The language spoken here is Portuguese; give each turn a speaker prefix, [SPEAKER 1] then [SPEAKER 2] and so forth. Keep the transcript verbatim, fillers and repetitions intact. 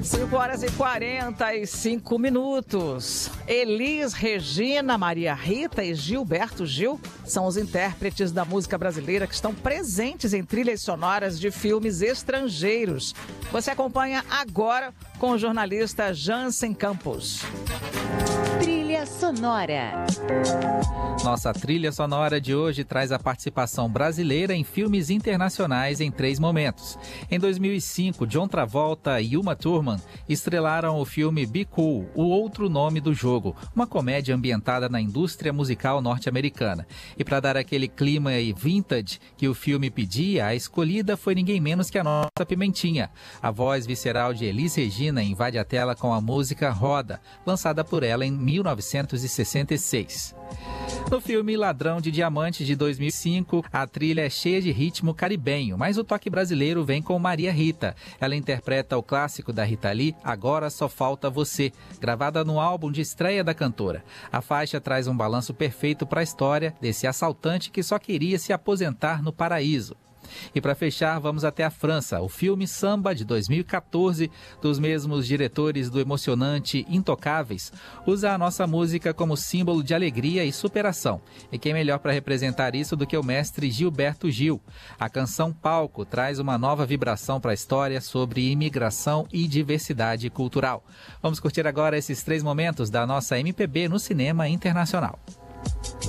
[SPEAKER 1] cinco horas e quarenta e cinco minutos. Elis Regina, Maria Rita e Gilberto Gil são os intérpretes da música brasileira que estão presentes em trilhas sonoras de filmes estrangeiros. Você acompanha agora com o jornalista Jansen Campos.
[SPEAKER 2] Trilha sonora.
[SPEAKER 3] Nossa trilha sonora de hoje traz a participação brasileira em filmes internacionais em três momentos. Em dois mil e cinco, John Travolta e Uma Thurman estrelaram o filme Be Cool, o outro nome do jogo, uma comédia ambientada na indústria musical norte-americana. E para dar aquele clima vintage que o filme pedia, a escolhida foi ninguém menos que a nossa Pimentinha. A voz visceral de Elis Regina invade a tela com a música Roda, lançada por ela em mil novecentos e sessenta e seis. No filme Ladrão de Diamantes de dois mil e cinco, a trilha é cheia de ritmo caribenho, mas o toque brasileiro vem com Maria Rita. Ela interpreta o clássico da Rita Lee, Agora Só Falta Você, gravada no álbum de estreia da cantora. A faixa traz um balanço perfeito para a história desse assaltante que só queria se aposentar no paraíso. E para fechar, vamos até a França. O filme Samba, de dois mil e quatorze, dos mesmos diretores do emocionante Intocáveis, usa a nossa música como símbolo de alegria e superação. E quem melhor para representar isso do que o mestre Gilberto Gil? A canção Palco traz uma nova vibração para a história sobre imigração e diversidade cultural. Vamos curtir agora esses três momentos da nossa M P B no cinema internacional.